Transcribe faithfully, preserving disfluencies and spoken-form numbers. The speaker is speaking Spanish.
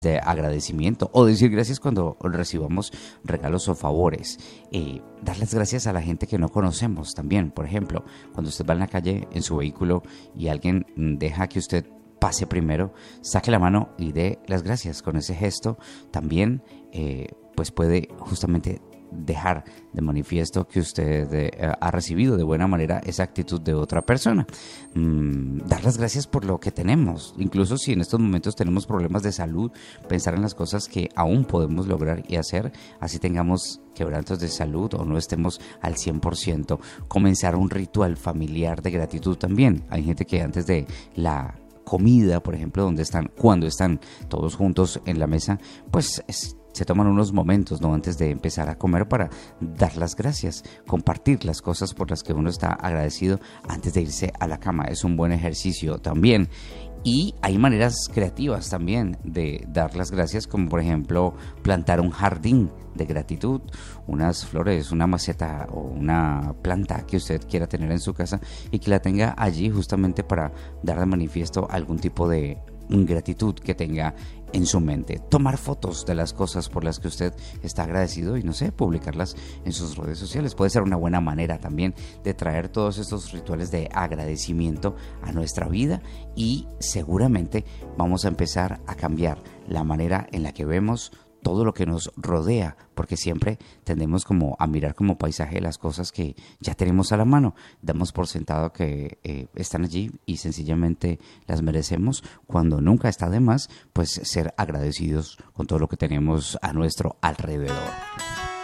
de agradecimiento o decir gracias cuando recibamos regalos o favores. Eh, dar las gracias a la gente que no conocemos también. Por ejemplo, cuando usted va en la calle en su vehículo y alguien deja que usted pase primero, saque la mano y dé las gracias. Con ese gesto también eh, pues puede justamente dejar de manifiesto que usted eh, ha recibido de buena manera esa actitud de otra persona. Mm, dar las gracias por lo que tenemos, incluso si en estos momentos tenemos problemas de salud, pensar en las cosas que aún podemos lograr y hacer, así tengamos quebrantos de salud o no estemos al cien por ciento. Comenzar un ritual familiar de gratitud también. Hay gente que antes de la comida, por ejemplo, donde están, cuando están todos juntos en la mesa, pues es se toman unos momentos, ¿no?, antes de empezar a comer para dar las gracias, compartir las cosas por las que uno está agradecido antes de irse a la cama. Es un buen ejercicio también. Y hay maneras creativas también de dar las gracias, como por ejemplo plantar un jardín de gratitud, unas flores, una maceta o una planta que usted quiera tener en su casa y que la tenga allí justamente para dar de manifiesto algún tipo de gratitud que tenga en su mente. Tomar fotos de las cosas por las que usted está agradecido y no sé, publicarlas en sus redes sociales puede ser una buena manera también de traer todos estos rituales de agradecimiento a nuestra vida, y seguramente vamos a empezar a cambiar la manera en la que vemos todo lo que nos rodea, porque siempre tendemos como a mirar como paisaje las cosas que ya tenemos a la mano, damos por sentado que eh, están allí y sencillamente las merecemos, cuando nunca está de más pues ser agradecidos con todo lo que tenemos a nuestro alrededor.